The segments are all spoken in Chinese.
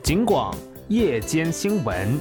警广夜间新闻。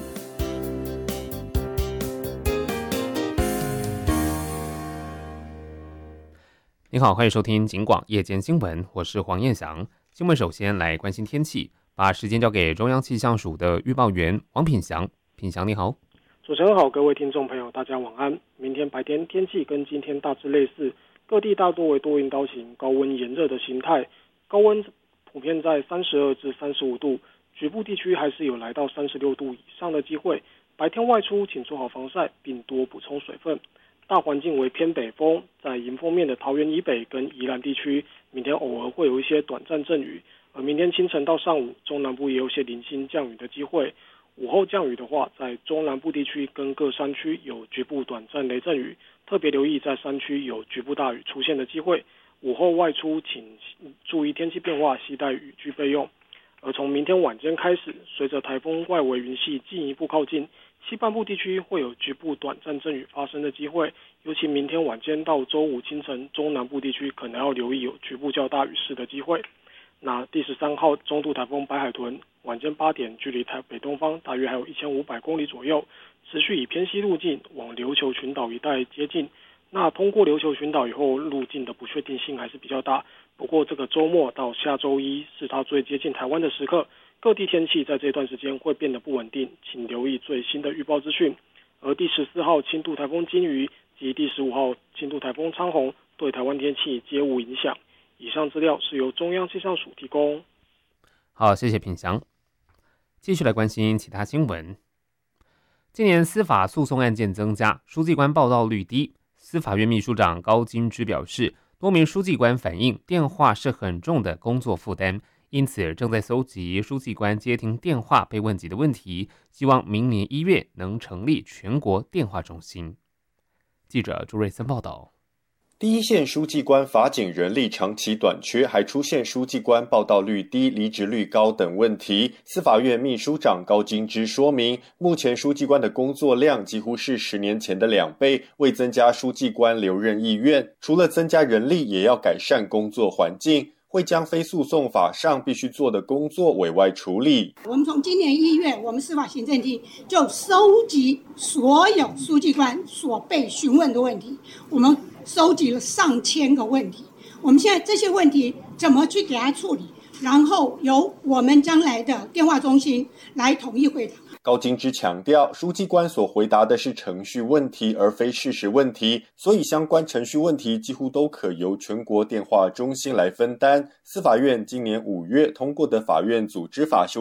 你好，欢迎收听警广夜间新闻，我是黄彦翔。新闻首先来关心天气，把时间交给中央气象署的预报员王品祥。品祥你好。 主持人好，各位听众朋友大家晚安。明天白天天气跟今天大致类似，各地大多为多云到晴，高温炎热的形态，高温普遍在32至35度，局部地区还是有来到36度以上的机会。白天外出请做好防晒，并多补充水分。大环境为偏北风，在迎风面的桃园以北跟宜兰地区，明天偶尔会有一些短暂阵雨，而明天清晨到上午，中南部也有些零星降雨的机会。午后降雨的话，在中南部地区跟各山区有局部短暂雷阵雨，特别留意在山区有局部大雨出现的机会。午后外出请注意天气变化，携带雨具备用。而从明天晚间开始，随着台风外围云系进一步靠近，西半部地区会有局部短暂阵雨发生的机会，尤其明天晚间到周五清晨，中南部地区可能要留意有局部较大雨势的机会。那第13号中度台风白海豚晚间8点，距离台北东方大约还有1500公里左右，持续以偏西路径往琉球群岛一带接近。那通过琉球群岛以后，路径的不确定性还是比较大。不过这个周末到下周一是它最接近台湾的时刻，各地天气在这段时间会变得不稳定，请留意最新的预报资讯。而第14号轻度台风金鱼及第15号轻度台风昌宏对台湾天气皆无影响。以上资料是由中央气象署提供。 好，谢谢品祥。继续来关心其他新闻。今年司法诉讼案件增加，书记官报到率低。司法院秘书长高金芝表示，多名书记官反映电话是很重的工作负担，因此正在搜集书记官接听电话被问及的问题，希望明年1月能成立全国电话中心。记者朱瑞森报道。 第一线书记官法警人力长期短缺，还出现书记官报到率低、离职率高等问题。司法院秘书长高金芝说明，目前书记官的工作量几乎是10年前的2倍，为增加书记官留任意愿，除了增加人力，也要改善工作环境，会将非诉讼法上必须做的工作委外处理。 我们从今年1月，我们司法行政厅就收集所有书记官所被询问的问题，我们收集了上千个问题，我们现在这些问题怎么去给他处理，然后由我们将来的电话中心来统一回答。 高金芝强调，书记官所回答的是程序问题，而非事实问题，所以相关程序问题几乎都可由全国电话中心来分担。司法院今年5月通过的法院组织法修